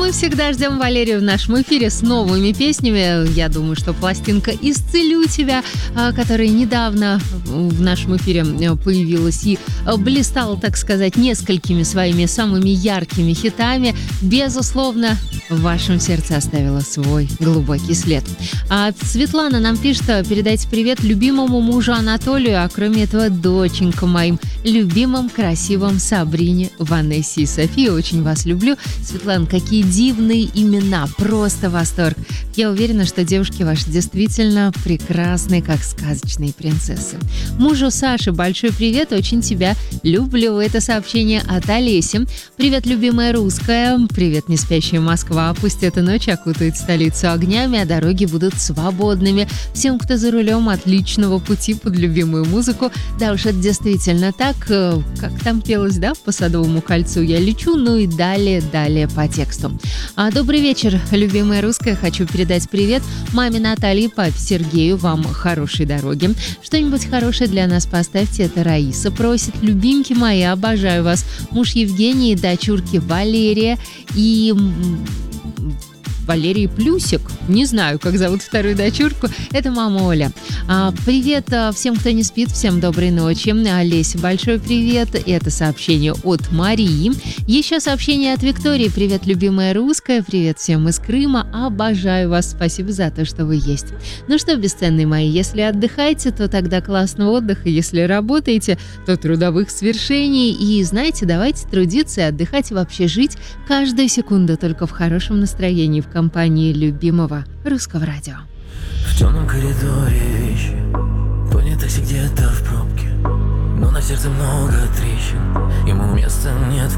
мы всегда ждем Валерию в нашем эфире с новыми песнями. Я думаю, что пластинка «Исцелю тебя», которая недавно в нашем эфире появилась и блистала, так сказать, несколькими своими самыми яркими хитами, безусловно, в вашем сердце оставила свой глубокий след. А Светлана нам пишет: передайте привет любимому мужу Анатолию, а кроме этого доченькам моим любимым, красивым Сабрине, Ванессе и Софии. Очень вас люблю. Светлана, какие дивные имена, просто восторг. Я уверена, что девушки ваши действительно прекрасные, как сказочные принцессы. Мужу Саше большой привет, очень тебя люблю. Это сообщение от Олеси. Привет, любимая русская. Привет, не спящая Москва. Пусть эта ночь окутает столицу огнями, а дороги будут свободными. Всем, кто за рулем, отличного пути под любимую музыку. Да уж, это действительно так, как там пелось, да, по Садовому кольцу я лечу, ну и далее по тексту. Добрый вечер, любимая русская. Хочу передать привет маме Наталье, папе Сергею. Вам хорошей дороги. Что-нибудь хорошее для нас поставьте. Это Раиса просит. Любимки мои, обожаю вас. Муж Евгений, дочурки Валерия и Валерий Плюсик. Не знаю, как зовут вторую дочурку. Это мама Оля. Привет всем, кто не спит. Всем доброй ночи. Олеся, большой привет. Это сообщение от Марии. Еще сообщение от Виктории. Привет, любимая русская. Привет всем из Крыма. Обожаю вас. Спасибо за то, что вы есть. Ну что, бесценные мои, если отдыхаете, то тогда классного отдыха. Если работаете, то трудовых свершений. И знаете, давайте трудиться и отдыхать, и вообще жить каждую секунду только в хорошем настроении, в компании любимого русского радио. В темном коридоре вещи, понят такси где-то в пробке, но на сердце много трещин, ему места нет.